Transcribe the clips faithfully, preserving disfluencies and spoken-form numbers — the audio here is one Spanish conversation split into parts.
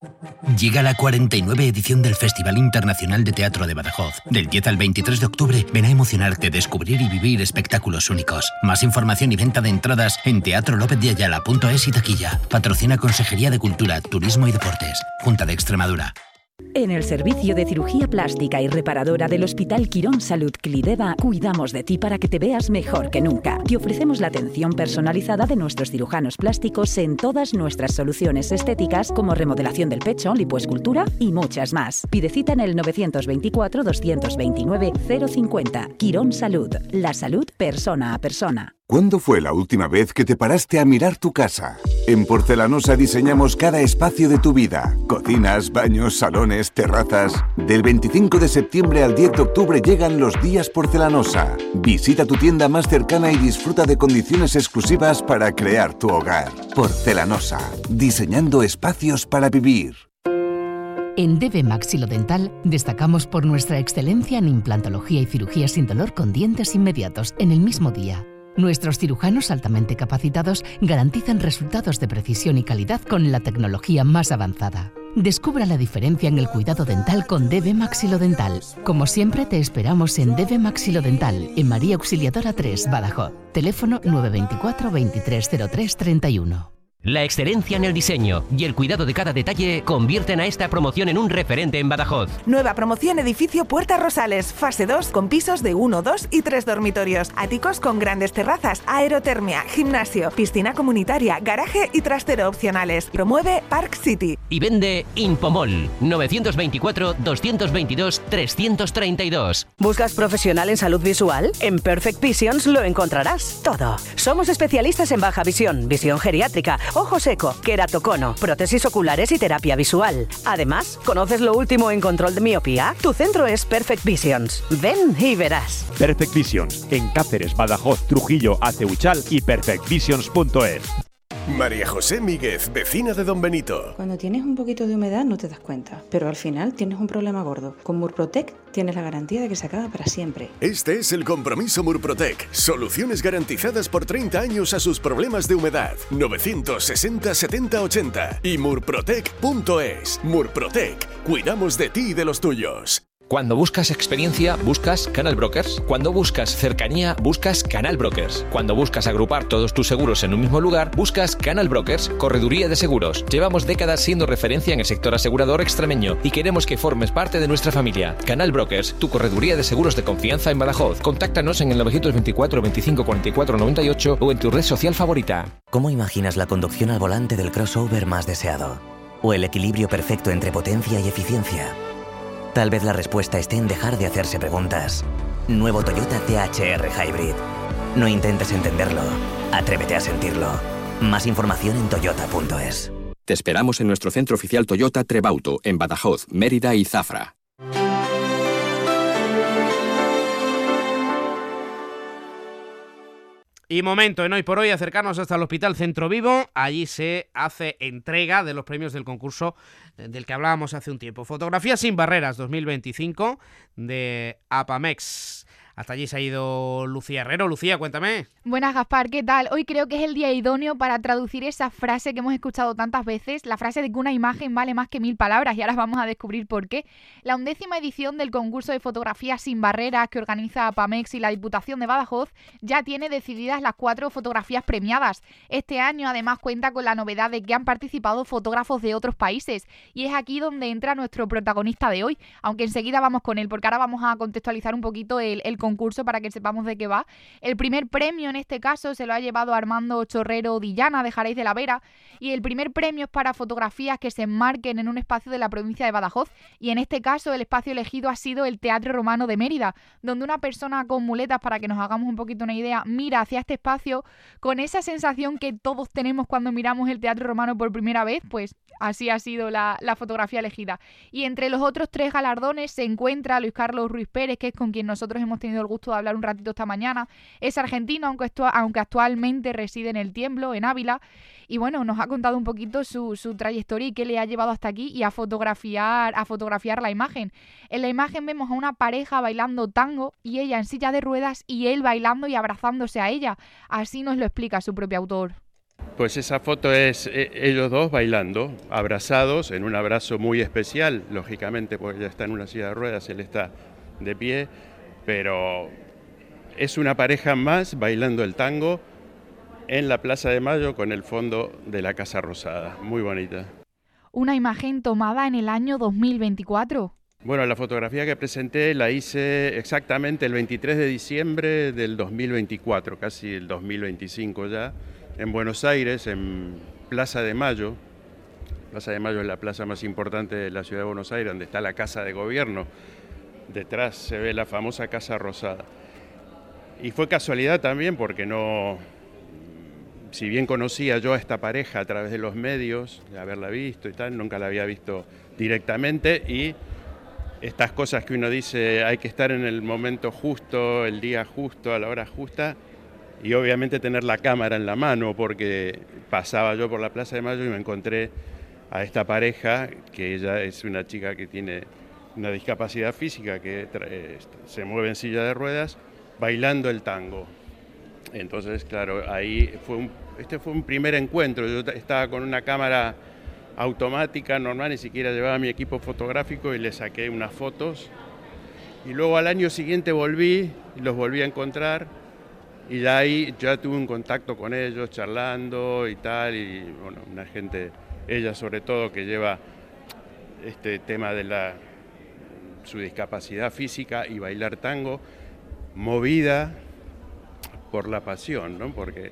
Llega la cuarenta y nueve edición del Festival Internacional de Teatro de Badajoz. Del diez al veintitrés de octubre, ven a emocionarte, descubrir y vivir espectáculos únicos. Más información y venta de entradas en teatro lópez de ayala punto es y taquilla. Patrocina Consejería de Cultura, Turismo y Deportes. Junta de Extremadura. En el Servicio de Cirugía Plástica y Reparadora del Hospital Quirón Salud Clideva, cuidamos de ti para que te veas mejor que nunca. Te ofrecemos la atención personalizada de nuestros cirujanos plásticos en todas nuestras soluciones estéticas, como remodelación del pecho, lipoescultura y muchas más. Pide cita en el nueve dos cuatro, dos dos nueve, cero cinco cero. Quirón Salud, la salud persona a persona. ¿Cuándo fue la última vez que te paraste a mirar tu casa? En Porcelanosa diseñamos cada espacio de tu vida. Cocinas, baños, salones, terrazas. Del veinticinco de septiembre al diez de octubre llegan los días Porcelanosa. Visita tu tienda más cercana y disfruta de condiciones exclusivas para crear tu hogar. Porcelanosa, diseñando espacios para vivir. En D B Maxilodental destacamos por nuestra excelencia en implantología y cirugía sin dolor con dientes inmediatos en el mismo día. Nuestros cirujanos altamente capacitados garantizan resultados de precisión y calidad con la tecnología más avanzada. Descubra la diferencia en el cuidado dental con D B Maxilodental. Como siempre, te esperamos en D B Maxilodental, en María Auxiliadora tres, Badajoz. Teléfono nueve dos cuatro, veintitrés cero tres, treinta y uno. La excelencia en el diseño y el cuidado de cada detalle convierten a esta promoción en un referente en Badajoz. Nueva promoción edificio Puertas Rosales, fase dos, con pisos de uno, dos y tres dormitorios. Áticos con grandes terrazas, aerotermia, gimnasio, piscina comunitaria, garaje y trastero opcionales. Promueve Park City. Y vende Impomol, nueve dos cuatro, dos dos dos, tres tres dos. ¿Buscas profesional en salud visual? En Perfect Visions lo encontrarás todo. Somos especialistas en baja visión, visión geriátrica, ojo seco, queratocono, prótesis oculares y terapia visual. Además, ¿conoces lo último en control de miopía? Tu centro es Perfect Visions. Ven y verás. Perfect Visions, en Cáceres, Badajoz, Trujillo, Aceuchal y perfect visions punto es. María José Míguez, vecina de Don Benito. Cuando tienes un poquito de humedad no te das cuenta, pero al final tienes un problema gordo. Con Murprotec tienes la garantía de que se acaba para siempre. Este es el compromiso Murprotec. Soluciones garantizadas por treinta años a sus problemas de humedad. novecientos sesenta, setenta, ochenta y murprotec punto es. Murprotec. Cuidamos de ti y de los tuyos. Cuando buscas experiencia, buscas Canal Brokers. Cuando buscas cercanía, buscas Canal Brokers. Cuando buscas agrupar todos tus seguros en un mismo lugar, buscas Canal Brokers, correduría de seguros. Llevamos décadas siendo referencia en el sector asegurador extremeño y queremos que formes parte de nuestra familia. Canal Brokers, tu correduría de seguros de confianza en Badajoz. Contáctanos en el nueve dos cuatro, veinticinco, cuarenta y cuatro, noventa y ocho o en tu red social favorita. ¿Cómo imaginas la conducción al volante del crossover más deseado? ¿O el equilibrio perfecto entre potencia y eficiencia? Tal vez la respuesta esté en dejar de hacerse preguntas. Nuevo Toyota T H R Hybrid. No intentes entenderlo, atrévete a sentirlo. Más información en toyota punto es. Te esperamos en nuestro centro oficial Toyota Trebauto, en Badajoz, Mérida y Zafra. Y momento en Hoy por Hoy acercarnos hasta el Hospital Centro Vivo. Allí se hace entrega de los premios del concurso del que hablábamos hace un tiempo. Fotografía sin barreras dos mil veinticinco de APAMEX. Hasta allí se ha ido Lucía Herrero. Lucía, cuéntame. Buenas, Gaspar, ¿qué tal? Hoy creo que es el día idóneo para traducir esa frase que hemos escuchado tantas veces, la frase de que una imagen vale más que mil palabras, y ahora vamos a descubrir por qué. La undécima edición del concurso de fotografía sin barreras que organiza APAMEX y la Diputación de Badajoz ya tiene decididas las cuatro fotografías premiadas. Este año además cuenta con la novedad de que han participado fotógrafos de otros países, y es aquí donde entra nuestro protagonista de hoy, aunque enseguida vamos con él, porque ahora vamos a contextualizar un poquito el, el concurso para que sepamos de qué va. El primer premio en este caso se lo ha llevado Armando Chorrero Dillana de Jaréis de la Vera, y el primer premio es para fotografías que se enmarquen en un espacio de la provincia de Badajoz, y en este caso el espacio elegido ha sido el Teatro Romano de Mérida, donde una persona con muletas, para que nos hagamos un poquito una idea, mira hacia este espacio con esa sensación que todos tenemos cuando miramos el Teatro Romano por primera vez. Pues así ha sido la, la fotografía elegida. Y entre los otros tres galardones se encuentra Luis Carlos Ruiz Pérez, que es con quien nosotros hemos tenido el gusto de hablar un ratito esta mañana. Es argentino, aunque, estu- aunque actualmente reside en El Tiemblo, en Ávila, y bueno, nos ha contado un poquito su, su trayectoria y qué le ha llevado hasta aquí y a fotografiar, a fotografiar la imagen. En la imagen vemos a una pareja bailando tango, y ella en silla de ruedas y él bailando y abrazándose a ella. Así nos lo explica su propio autor. Pues esa foto es eh, ellos dos bailando, abrazados, en un abrazo muy especial, lógicamente porque ella está en una silla de ruedas, él está de pie, pero es una pareja más bailando el tango en la Plaza de Mayo con el fondo de la Casa Rosada, muy bonita. Una imagen tomada en el año dos mil veinticuatro. Bueno, la fotografía que presenté la hice exactamente el veintitrés de diciembre del dos mil veinticuatro, casi el dos mil veinticinco ya, en Buenos Aires, en Plaza de Mayo. Plaza de Mayo es la plaza más importante de la ciudad de Buenos Aires, donde está la Casa de Gobierno. Detrás se ve la famosa Casa Rosada. Y fue casualidad también porque no, si bien conocía yo a esta pareja a través de los medios, de haberla visto y tal, nunca la había visto directamente, y estas cosas que uno dice, hay que estar en el momento justo, el día justo, a la hora justa, y obviamente tener la cámara en la mano, porque pasaba yo por la Plaza de Mayo y me encontré a esta pareja, que ella es una chica que tiene una discapacidad física, que eh, se mueve en silla de ruedas, bailando el tango. Entonces, claro, ahí fue un, este fue un primer encuentro. Yo estaba con una cámara automática, normal, ni siquiera llevaba mi equipo fotográfico y le saqué unas fotos. Y luego al año siguiente volví, y los volví a encontrar. Y ya ahí ya tuve un contacto con ellos, charlando y tal, y bueno, una gente, ella sobre todo, que lleva este tema de la, su discapacidad física y bailar tango, movida por la pasión, ¿no? Porque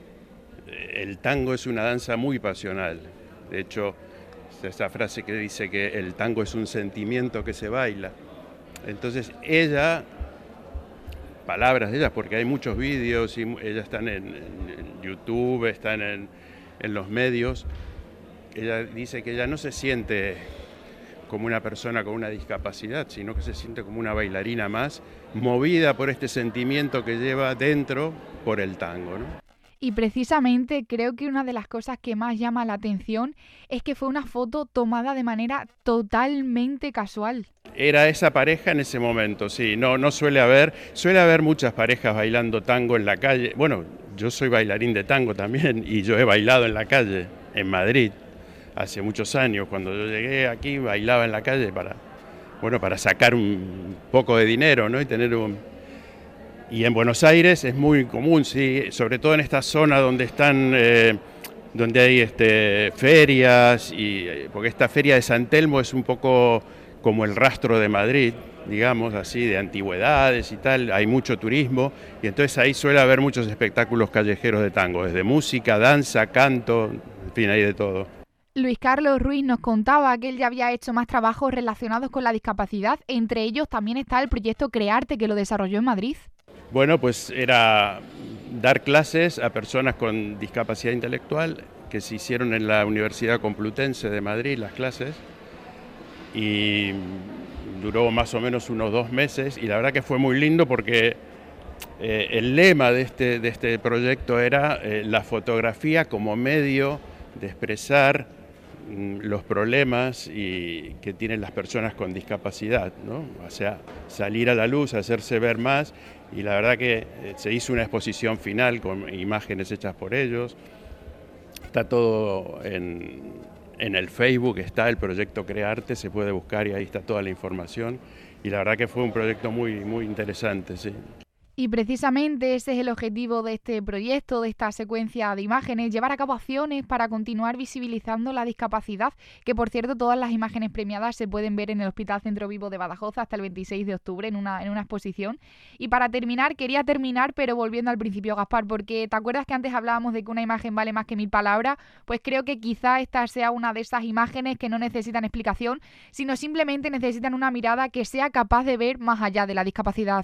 el tango es una danza muy pasional. De hecho, esa frase que dice que el tango es un sentimiento que se baila. Entonces ella... palabras de ellas, porque hay muchos vídeos y ellas están en, en YouTube, están en, en los medios. Ella dice que ella no se siente como una persona con una discapacidad, sino que se siente como una bailarina más, movida por este sentimiento que lleva dentro por el tango, ¿no? Y precisamente creo que una de las cosas que más llama la atención es que fue una foto tomada de manera totalmente casual. Era esa pareja en ese momento, sí, no, no suele haber, suele haber muchas parejas bailando tango en la calle. Bueno, yo soy bailarín de tango también y yo he bailado en la calle, en Madrid, hace muchos años. Cuando yo llegué aquí bailaba en la calle para, bueno, para sacar un poco de dinero, ¿no? Y tener un... Y en Buenos Aires es muy común, sí, sobre todo en esta zona donde están, eh, donde hay este, ferias, y, porque esta feria de San Telmo es un poco como el Rastro de Madrid, digamos así, de antigüedades y tal, hay mucho turismo, y entonces ahí suele haber muchos espectáculos callejeros de tango, desde música, danza, canto, en fin, hay de todo. Luis Carlos Ruiz nos contaba que él ya había hecho más trabajos relacionados con la discapacidad, entre ellos también está el proyecto Crearte, que lo desarrolló en Madrid. Bueno, pues era dar clases a personas con discapacidad intelectual, que se hicieron en la Universidad Complutense de Madrid, las clases, y duró más o menos unos dos meses, y la verdad que fue muy lindo porque eh, el lema de este, de este proyecto era eh, la fotografía como medio de expresar mm, los problemas y, que tienen las personas con discapacidad, ¿no? O sea, salir a la luz, hacerse ver más. Y la verdad que se hizo una exposición final con imágenes hechas por ellos. Está todo en, en el Facebook, está el proyecto Crearte, se puede buscar y ahí está toda la información. Y la verdad que fue un proyecto muy, muy interesante, sí. Y precisamente ese es el objetivo de este proyecto, de esta secuencia de imágenes, llevar a cabo acciones para continuar visibilizando la discapacidad, que por cierto todas las imágenes premiadas se pueden ver en el Hospital Centro Vivo de Badajoz hasta el veintiséis de octubre en una, en una exposición. Y para terminar, quería terminar, pero volviendo al principio, Gaspar, porque ¿te acuerdas que antes hablábamos de que una imagen vale más que mil palabras? Pues creo que quizá esta sea una de esas imágenes que no necesitan explicación, sino simplemente necesitan una mirada que sea capaz de ver más allá de la discapacidad.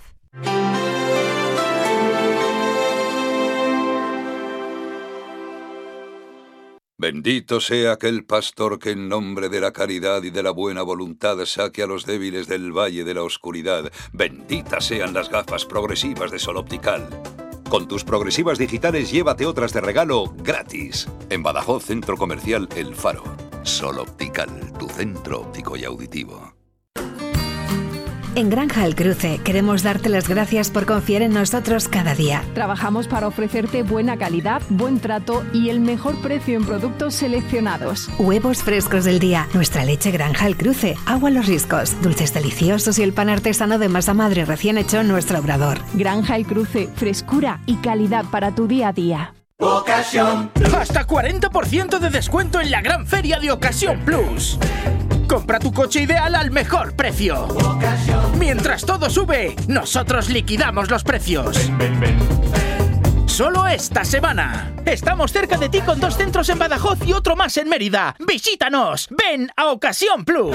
Bendito sea aquel pastor que en nombre de la caridad y de la buena voluntad saque a los débiles del valle de la oscuridad. Benditas sean las gafas progresivas de Sol Optical. Con tus progresivas digitales llévate otras de regalo gratis. En Badajoz, Centro Comercial El Faro. Sol Optical, tu centro óptico y auditivo. En Granja El Cruce queremos darte las gracias por confiar en nosotros cada día. Trabajamos para ofrecerte buena calidad, buen trato y el mejor precio en productos seleccionados. Huevos frescos del día, nuestra leche Granja El Cruce, agua Los Riscos, dulces deliciosos y el pan artesano de masa madre recién hecho en nuestro obrador. Granja El Cruce, frescura y calidad para tu día a día. Ocasión. Hasta cuarenta por ciento de descuento en la gran feria de Ocasión Plus. Compra tu coche ideal al mejor precio. Ocasión. Mientras todo sube, nosotros liquidamos los precios. Ven, ven, ven. Solo esta semana. Estamos cerca de ti con dos centros en Badajoz y otro más en Mérida. ¡Visítanos! ¡Ven a Ocasión Plus!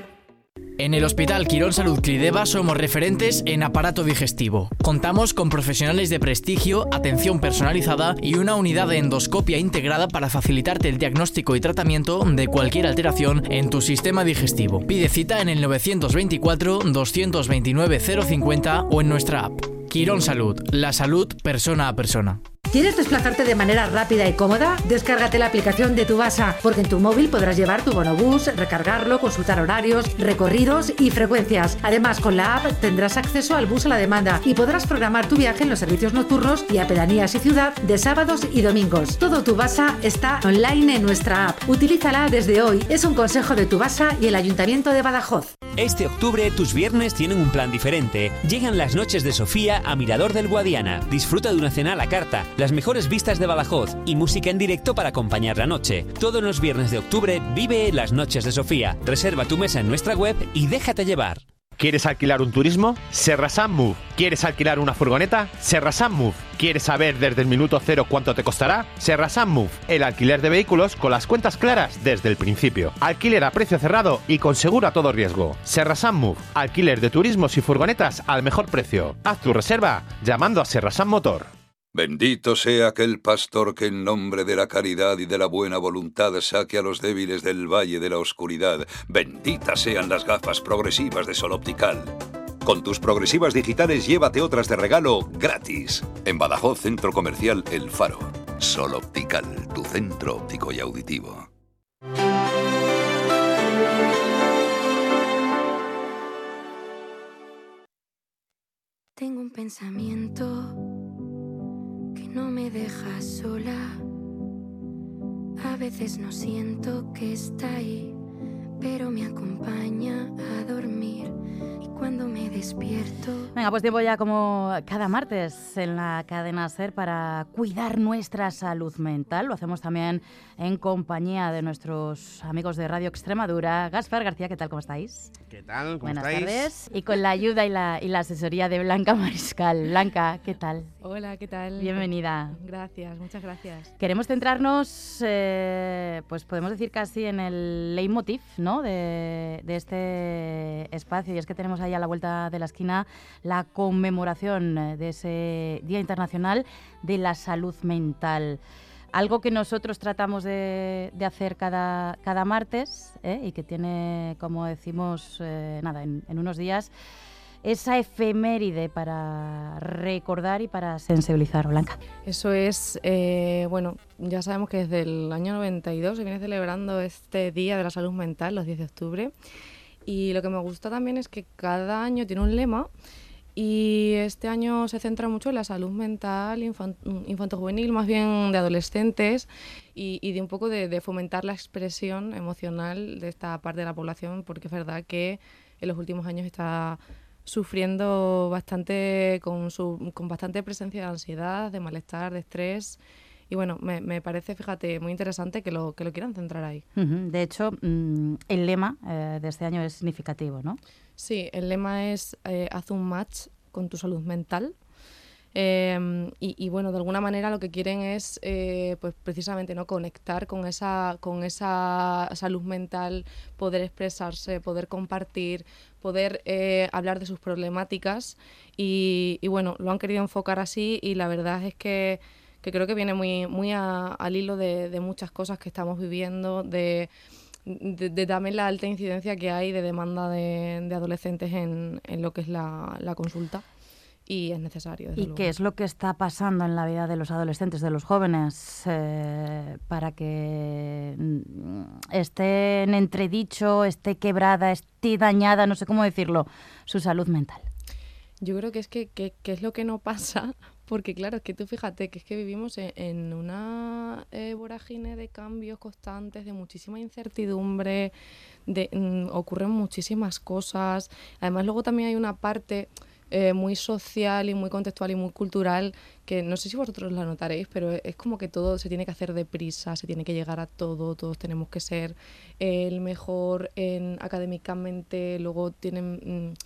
En el Hospital Quirón Salud Clideva somos referentes en aparato digestivo. Contamos con profesionales de prestigio, atención personalizada y una unidad de endoscopia integrada para facilitarte el diagnóstico y tratamiento de cualquier alteración en tu sistema digestivo. Pide cita en el nueve dos cuatro, dos dos nueve, cero cincuenta o en nuestra app. Quirón Salud, la salud persona a persona. ¿Quieres desplazarte de manera rápida y cómoda? Descárgate la aplicación de Tubasa, porque en tu móvil podrás llevar tu bonobús, recargarlo, consultar horarios, recorridos y frecuencias. Además, con la app tendrás acceso al bus a la demanda y podrás programar tu viaje en los servicios nocturnos y a pedanías y ciudad de sábados y domingos. Todo Tubasa está online en nuestra app. Utilízala desde hoy. Es un consejo de Tubasa y el Ayuntamiento de Badajoz. Este octubre tus viernes tienen un plan diferente. Llegan las noches de Sofía a Mirador del Guadiana. Disfruta de una cena a la carta, las mejores vistas de Badajoz y música en directo para acompañar la noche. Todos los viernes de octubre vive las noches de Sofía. Reserva tu mesa en nuestra web y déjate llevar. ¿Quieres alquilar un turismo? Serrasan Move. ¿Quieres alquilar una furgoneta? Serrasan Move. ¿Quieres saber desde el minuto cero cuánto te costará? Serrasan Move. El alquiler de vehículos con las cuentas claras desde el principio. Alquiler a precio cerrado y con seguro a todo riesgo. Serrasan Move. Alquiler de turismos y furgonetas al mejor precio. Haz tu reserva llamando a Serrasan Motor. Bendito sea aquel pastor que en nombre de la caridad y de la buena voluntad saque a los débiles del valle de la oscuridad. Benditas sean las gafas progresivas de Sol Optical. Con tus progresivas digitales llévate otras de regalo gratis. En Badajoz, Centro Comercial El Faro. Sol Optical, tu centro óptico y auditivo. Tengo un pensamiento que no me deja sola. A veces no siento que está ahí, pero me acompaña a dormir. Y cuando me despierto... Venga, pues tiempo ya como cada martes en la cadena SER para cuidar nuestra salud mental. Lo hacemos también en compañía de nuestros amigos de Radio Extremadura. Gaspar García, ¿qué tal? ¿Cómo estáis? ¿Qué tal? ¿Cómo Buenas estáis? tardes. Y con la ayuda y la, y la asesoría de Blanca Mariscal. Blanca, ¿qué tal? Hola, ¿qué tal? Bienvenida. Gracias, muchas gracias. Queremos centrarnos, eh, pues podemos decir casi en el leitmotiv, ¿no? de, de este espacio. Y es que tenemos ahí a la vuelta de la esquina la conmemoración de ese Día Internacional de la Salud Mental. Algo que nosotros tratamos de, de hacer cada, cada martes ¿eh? y que tiene, como decimos, eh, nada, en, en unos días, esa efeméride para recordar y para sensibilizar. Blanca. Eso es, eh, bueno, ya sabemos que desde el año noventa y dos se viene celebrando este Día de la Salud Mental, los diez de octubre, y lo que me gusta también es que cada año tiene un lema. Y este año se centra mucho en la salud mental infant- infanto-juvenil, más bien de adolescentes, y, y de un poco de, de fomentar la expresión emocional de esta parte de la población, porque es verdad que en los últimos años está sufriendo bastante, con, su, con bastante presencia de ansiedad, de malestar, de estrés. Y bueno, me, me parece, fíjate, muy interesante que lo, que lo quieran centrar ahí. Uh-huh. De hecho, mmm, el lema eh, de este año es significativo, ¿no? Sí, el lema es eh, haz un match con tu salud mental. Eh, y, y bueno, de alguna manera lo que quieren es eh, pues precisamente no conectar con esa, con esa salud mental, poder expresarse, poder compartir, poder eh, hablar de sus problemáticas. Y, y bueno, lo han querido enfocar así y la verdad es que que creo que viene muy, muy a, al hilo de, de muchas cosas que estamos viviendo, de, de, de también la alta incidencia que hay de demanda de, de adolescentes en, en lo que es la, la consulta. y es necesario. Desde ¿Y luego. qué es lo que está pasando en la vida de los adolescentes, de los jóvenes, eh, para que mm, esté en entredicho, esté quebrada, esté dañada, no sé cómo decirlo, su salud mental? Yo creo que es que, que, que es lo que no pasa, porque claro, es que tú fíjate que es que vivimos en, en una eh, vorágine de cambios constantes, de muchísima incertidumbre, de, mm, ocurren muchísimas cosas. Además luego también hay una parte eh, muy social y muy contextual y muy cultural que no sé si vosotros la notaréis, pero es como que todo se tiene que hacer deprisa, se tiene que llegar a todo, todos tenemos que ser eh, el mejor en, académicamente, luego tienen... Mm,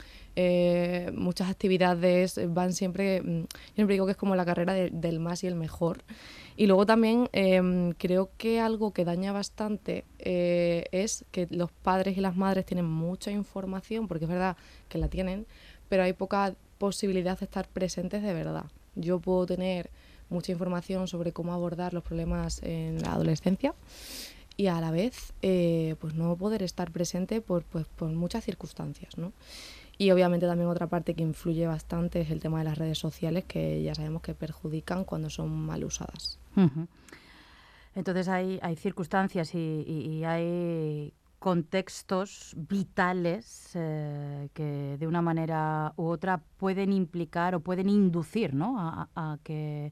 Eh, muchas actividades van siempre, yo siempre digo que es como la carrera de, del más y el mejor. Y luego también eh, creo que algo que daña bastante eh, es que los padres y las madres tienen mucha información, porque es verdad que la tienen, pero hay poca posibilidad de estar presentes de verdad. Yo puedo tener mucha información sobre cómo abordar los problemas en la adolescencia y a la vez eh, pues no poder estar presente por, pues, por muchas circunstancias, ¿no? Y obviamente también otra parte que influye bastante es el tema de las redes sociales, que ya sabemos que perjudican cuando son mal usadas. Uh-huh. Entonces hay, hay circunstancias y, y, y hay contextos vitales eh, que de una manera u otra pueden implicar o pueden inducir, ¿no?, a, a que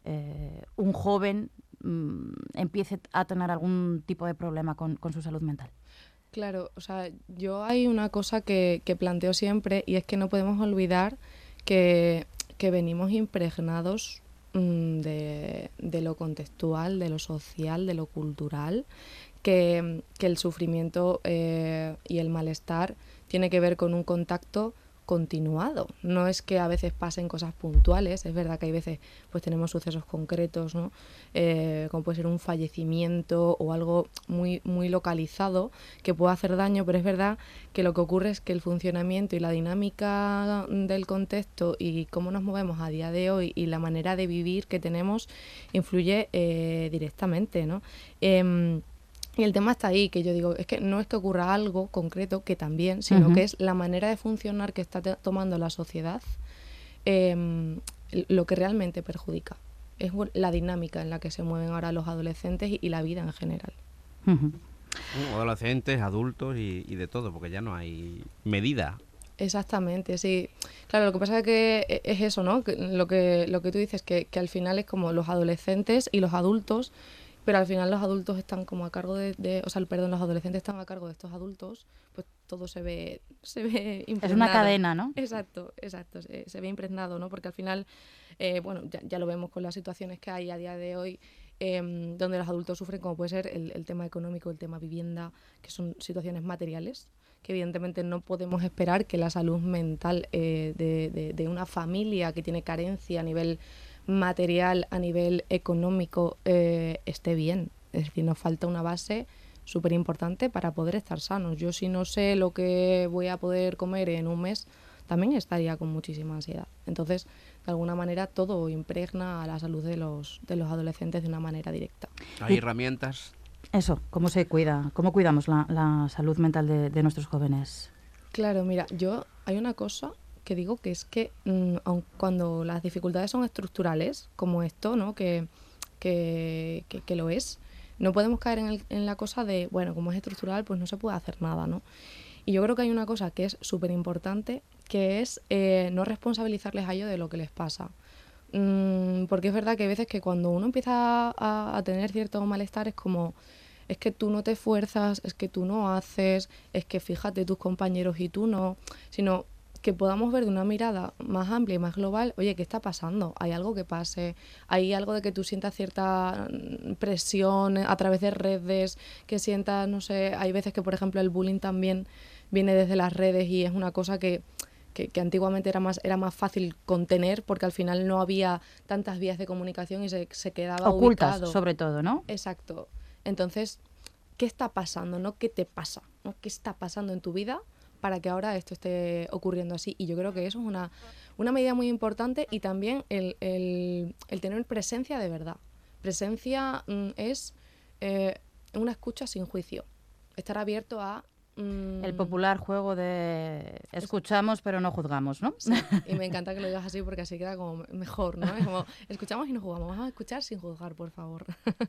eh, un joven mm, empiece a tener algún tipo de problema con, con su salud mental. Claro, o sea, yo hay una cosa que, que planteo siempre y es que no podemos olvidar que, que venimos impregnados mmm, de, de lo contextual, de lo social, de lo cultural, que, que el sufrimiento eh, y el malestar tiene que ver con un contacto continuado. No es que a veces pasen cosas puntuales, es verdad que hay veces pues tenemos sucesos concretos, ¿no? Eh, como puede ser un fallecimiento o algo muy, muy localizado que puede hacer daño, pero es verdad que lo que ocurre es que el funcionamiento y la dinámica del contexto y cómo nos movemos a día de hoy y la manera de vivir que tenemos influye eh, directamente, ¿no? Eh, Y el tema está ahí, que yo digo, es que no es que ocurra algo concreto, que también, sino uh-huh. que es la manera de funcionar que está te- tomando la sociedad eh, lo que realmente perjudica. Es la dinámica en la que se mueven ahora los adolescentes y, y la vida en general. Uh-huh. Adolescentes, adultos y, y de todo, porque ya no hay medida. Exactamente, sí. Claro, lo que pasa es que es eso, ¿no? Que lo que lo que tú dices, que, que al final es como los adolescentes y los adultos, pero al final los adultos están como a cargo de, de, o sea, perdón, los adolescentes están a cargo de estos adultos, pues todo se ve, se ve impregnado. Es una cadena, ¿no? Exacto, exacto, se, se ve impregnado, ¿no? Porque al final, eh, bueno, ya, ya lo vemos con las situaciones que hay a día de hoy, eh, donde los adultos sufren, como puede ser el, el tema económico, el tema vivienda, que son situaciones materiales, que evidentemente no podemos esperar que la salud mental eh, de, de, de una familia que tiene carencia a nivel material, a nivel económico, eh, esté bien. Es decir, nos falta una base súper importante para poder estar sanos. Yo si no sé lo que voy a poder comer en un mes, también estaría con muchísima ansiedad. Entonces, de alguna manera, todo impregna a la salud de los, de los adolescentes de una manera directa. ¿Hay herramientas? Eso, ¿cómo se cuida? ¿Cómo cuidamos la, la salud mental de, de nuestros jóvenes? Claro, mira, yo hay una cosa que digo que es que mmm, aun cuando las dificultades son estructurales, como esto, ¿no? que, que, que, que lo es, no podemos caer en, el, en la cosa de, bueno, como es estructural, pues no se puede hacer nada, ¿no? Y yo creo que hay una cosa que es súper importante, que es eh, no responsabilizarles a ellos de lo que les pasa. Mm, porque es verdad que hay veces que cuando uno empieza a, a tener cierto malestar es como, es que tú no te esfuerzas, es que tú no haces, es que fíjate tus compañeros y tú no, sino que podamos ver de una mirada más amplia y más global, oye, ¿qué está pasando? ¿Hay algo que pase? ¿Hay algo de que tú sientas cierta presión a través de redes? Que sientas, no sé, hay veces que, por ejemplo, el bullying también viene desde las redes y es una cosa que, que, que antiguamente era más, era más fácil contener porque al final no había tantas vías de comunicación y se, se quedaba ocultas, ubicado. Sobre todo, ¿no? Exacto. Entonces, ¿qué está pasando? ¿No? ¿Qué te pasa? ¿No? ¿Qué está pasando en tu vida para que ahora esto esté ocurriendo así? Y yo creo que eso es una, una medida muy importante y también el, el, el tener presencia de verdad. Presencia mm, es eh, una escucha sin juicio. Estar abierto a Mm. El popular juego de escuchamos pero no juzgamos, ¿no? Sí, y me encanta que lo digas así porque así queda como mejor, ¿no? Es como, escuchamos y no jugamos, vamos a escuchar sin juzgar, por favor.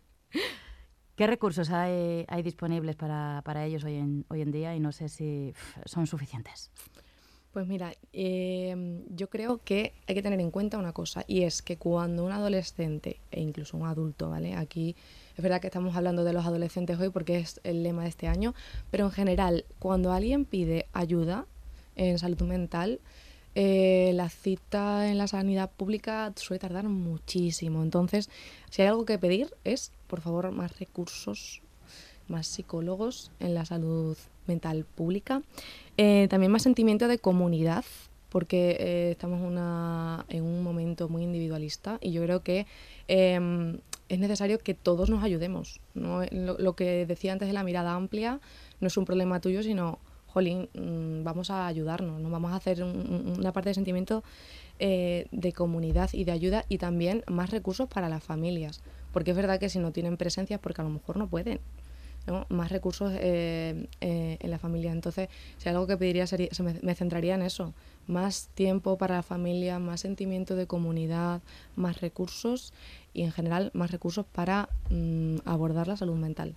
¿Qué recursos hay, hay disponibles para, para ellos hoy en, hoy en día y no sé si pff, son suficientes? Pues mira, eh, yo creo que hay que tener en cuenta una cosa, y es que cuando un adolescente, e incluso un adulto, ¿vale? Aquí es verdad que estamos hablando de los adolescentes hoy porque es el lema de este año, pero en general, cuando alguien pide ayuda en salud mental, eh, la cita en la sanidad pública suele tardar muchísimo. Entonces, si hay algo que pedir es, por favor, más recursos, más psicólogos en la salud mental pública. Eh, también más sentimiento de comunidad, porque eh, estamos una, en un momento muy individualista y yo creo que eh, es necesario que todos nos ayudemos, ¿no? Lo, lo que decía antes de la mirada amplia no es un problema tuyo, sino, jolín, mmm, vamos a ayudarnos, ¿no? Vamos a hacer un, una parte de sentimiento eh, de comunidad y de ayuda, y también más recursos para las familias, porque es verdad que si no tienen presencia es porque a lo mejor no pueden, ¿no? Más recursos eh, eh, en la familia. Entonces, si algo que pediría sería, se me, me centraría en eso, más tiempo para la familia, más sentimiento de comunidad, más recursos y en general más recursos para mmm, abordar la salud mental.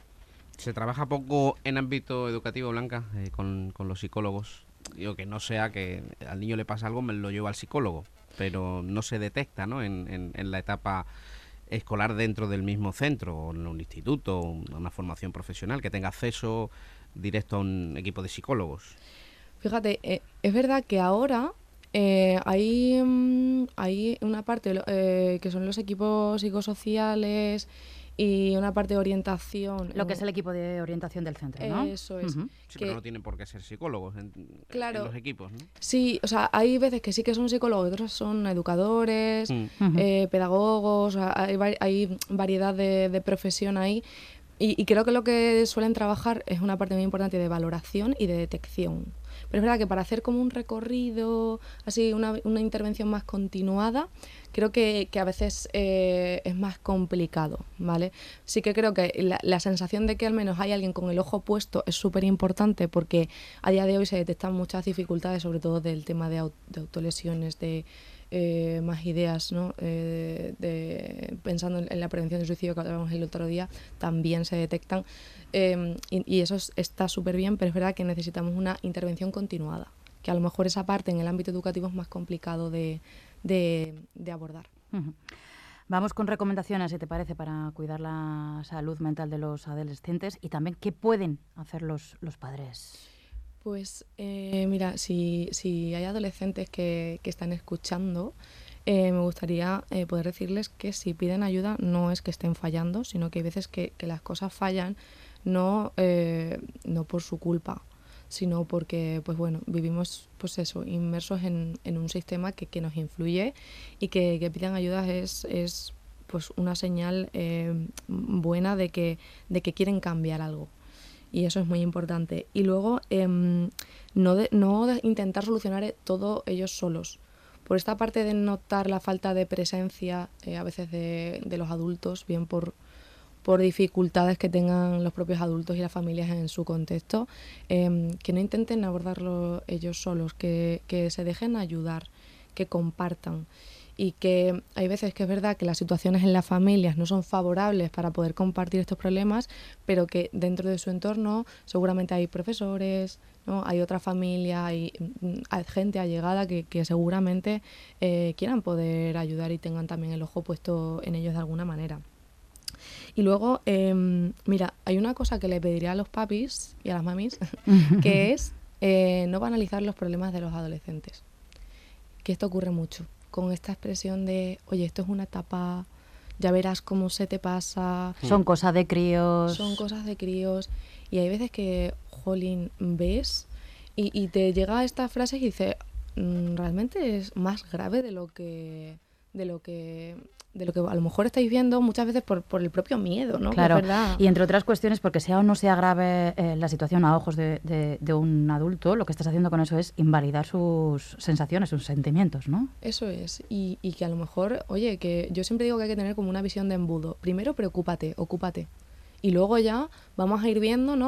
Se trabaja poco en ámbito educativo, Blanca, eh, con, con los psicólogos. Digo, que no sea que al niño le pasa algo, me lo llevo al psicólogo, pero no se detecta, ¿no? En, en, en la etapa escolar dentro del mismo centro, o en un instituto, o una formación profesional, que tenga acceso directo a un equipo de psicólogos. Fíjate, eh, es verdad que ahora eh, hay, mm, hay una parte eh, que son los equipos psicosociales y una parte de orientación. Lo que es el equipo de orientación del centro, ¿no? Eso es. Uh-huh. Sí, que, pero no tienen por qué ser psicólogos en, claro, en los equipos, ¿no? Sí, o sea, hay veces que sí que son psicólogos, otros son educadores, uh-huh. eh, pedagogos, hay, hay variedad de, de profesión ahí. Y, y creo que lo que suelen trabajar es una parte muy importante de valoración y de detección. Pero es verdad que para hacer como un recorrido, así una, una intervención más continuada, creo que, que a veces eh, es más complicado, ¿vale? Sí que creo que la, la sensación de que al menos hay alguien con el ojo puesto es súper importante, porque a día de hoy se detectan muchas dificultades, sobre todo del tema de, aut- de autolesiones, de eh, más ideas, ¿no? Eh, de, pensando en la prevención del suicidio que hablábamos el otro día, también se detectan. Eh, y, y eso es, está súper bien, pero es verdad que necesitamos una intervención continuada, que a lo mejor esa parte en el ámbito educativo es más complicado de, de, de abordar. Uh-huh. Vamos con recomendaciones, si te parece, para cuidar la salud mental de los adolescentes y también qué pueden hacer los, los padres. Pues eh, mira, si, si hay adolescentes que, que están escuchando, eh, me gustaría eh, poder decirles que si piden ayuda no es que estén fallando, sino que hay veces que, que las cosas fallan no, eh, no por su culpa, sino porque pues bueno, vivimos pues eso, inmersos en, en un sistema que, que nos influye, y que, que pidan ayuda es, es pues una señal eh, buena de que, de que quieren cambiar algo. Y eso es muy importante. Y luego, eh, no, de, no de intentar solucionar todo ellos solos. Por esta parte de notar la falta de presencia eh, a veces de, de los adultos, bien por, por dificultades que tengan los propios adultos y las familias en su contexto, eh, que no intenten abordarlo ellos solos, que, que se dejen ayudar, que compartan. Y que hay veces que es verdad que las situaciones en las familias no son favorables para poder compartir estos problemas, pero que dentro de su entorno seguramente hay profesores, ¿no? Hay otra familia, hay, hay gente allegada que, que seguramente eh, quieran poder ayudar y tengan también el ojo puesto en ellos de alguna manera. Y luego, eh, mira, hay una cosa que le pediría a los papis y a las mamis, que es eh, no banalizar los problemas de los adolescentes. Que esto ocurre mucho, con esta expresión de, oye, esto es una etapa, ya verás cómo se te pasa. Son cosas de críos. Son cosas de críos. Y hay veces que, jolín, ves y, y te llega estas frases y dices, mmm, realmente es más grave de lo que de lo que de lo que a lo mejor estáis viendo muchas veces por, por el propio miedo, ¿no? Claro, es verdad. Y entre otras cuestiones, porque sea o no sea grave eh, la situación a ojos de, de, de un adulto, lo que estás haciendo con eso es invalidar sus sensaciones, sus sentimientos, ¿no? Eso es, y, y que a lo mejor, oye, que yo siempre digo que hay que tener como una visión de embudo. Primero preocúpate, ocúpate, y luego ya vamos a ir viendo, ¿no?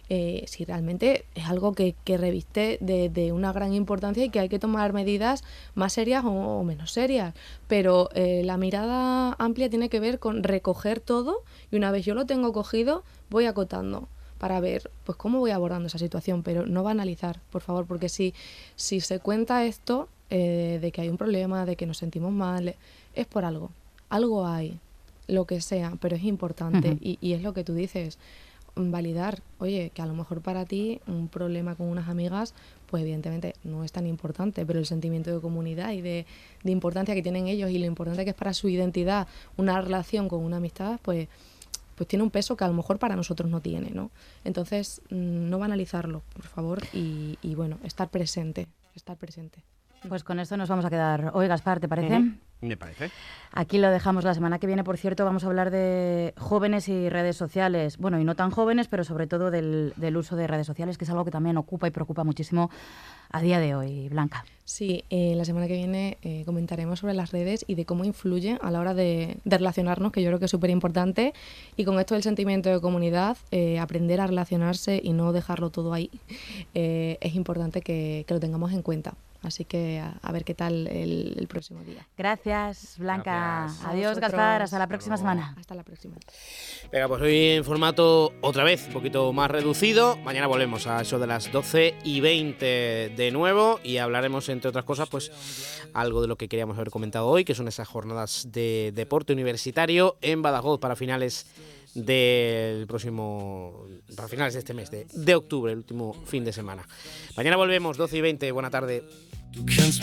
eh, si realmente es algo que, que reviste de, de una gran importancia y que hay que tomar medidas más serias o, o menos serias. Pero eh, la mirada amplia tiene que ver con recoger todo y una vez yo lo tengo cogido, voy acotando para ver pues cómo voy abordando esa situación, pero no banalizar, por favor, porque si, si se cuenta esto eh, de que hay un problema, de que nos sentimos mal, es por algo. Algo hay, lo que sea, pero es importante. Uh-huh. y, y es lo que tú dices, validar, oye, que a lo mejor para ti un problema con unas amigas, pues evidentemente no es tan importante, pero el sentimiento de comunidad y de, de importancia que tienen ellos y lo importante que es para su identidad una relación con una amistad, pues pues tiene un peso que a lo mejor para nosotros no tiene, ¿no? Entonces, no banalizarlo, por favor, y, y bueno, estar presente, estar presente. Pues con esto nos vamos a quedar hoy, Gaspar, ¿te parece? Uh-huh. Me parece. Aquí lo dejamos. La semana que viene, por cierto, vamos a hablar de jóvenes y redes sociales. Bueno, y no tan jóvenes, pero sobre todo del, del uso de redes sociales, que es algo que también ocupa y preocupa muchísimo a día de hoy, Blanca. Sí, eh, la semana que viene eh, comentaremos sobre las redes y de cómo influyen a la hora de, de relacionarnos, que yo creo que es súper importante. Y con esto del sentimiento de comunidad, eh, aprender a relacionarse y no dejarlo todo ahí, eh, es importante que, que lo tengamos en cuenta. Así que a, a ver qué tal el, el próximo día. Gracias, Blanca. Gracias. Adiós, Gaspar. Hasta la próxima semana. Hasta la próxima. Venga, pues hoy en formato otra vez un poquito más reducido. Mañana volvemos a eso de las doce y veinte de nuevo y hablaremos, entre otras cosas, pues algo de lo que queríamos haber comentado hoy, que son esas jornadas de deporte universitario en Badajoz para finales del próximo, para finales de este mes de, de octubre, el último fin de semana. Mañana volvemos, doce y veinte. Buena tarde.